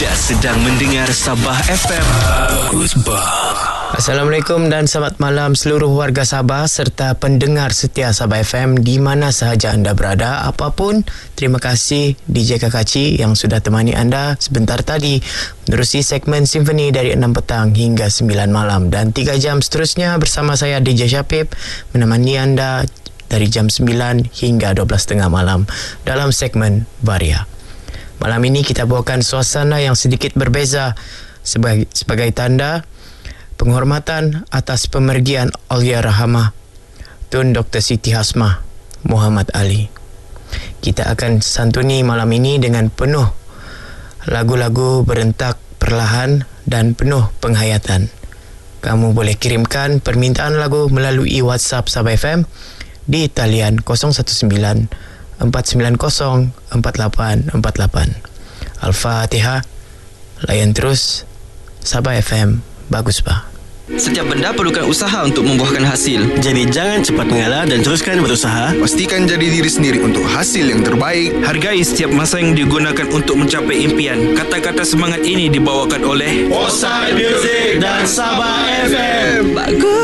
Anda sedang mendengar Sabah FM. Bagus bah. Assalamualaikum dan selamat malam seluruh warga Sabah serta pendengar setia Sabah FM di mana sahaja anda berada. Apapun, terima kasih DJ Kakaci yang sudah temani anda sebentar tadi menerusi segmen Simfoni dari 6 petang hingga 9 malam. Dan 3 jam seterusnya bersama saya DJ Syapib menemani anda dari jam 9 hingga 12.30 malam dalam segmen Varia. Malam ini kita bawakan suasana yang sedikit berbeza sebagai tanda penghormatan atas pemergian Allahyarhamah Tun Dr. Siti Hasmah Muhammad Ali. Kita akan santuni malam ini dengan penuh lagu-lagu berentak perlahan dan penuh penghayatan. Kamu boleh kirimkan permintaan lagu melalui WhatsApp Sabah FM di talian 019-490-4848. Al-Fatihah. Layan terus Sabah FM. Bagus bah. Setiap benda perlukan usaha untuk membuahkan hasil. Jadi jangan cepat mengalah dan teruskan berusaha. Pastikan jadi diri sendiri untuk hasil yang terbaik. Hargai setiap masa yang digunakan untuk mencapai impian. Kata-kata semangat ini dibawakan oleh Osai Music dan Sabah FM. Bagus.